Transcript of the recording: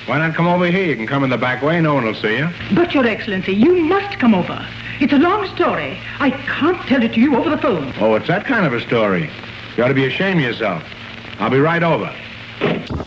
Why not come over here? You can come in the back way. No one will see you. But, Your Excellency, you must come over. It's a long story. I can't tell it to you over the phone. Oh, it's that kind of a story. You ought to be ashamed of yourself. I'll be right over.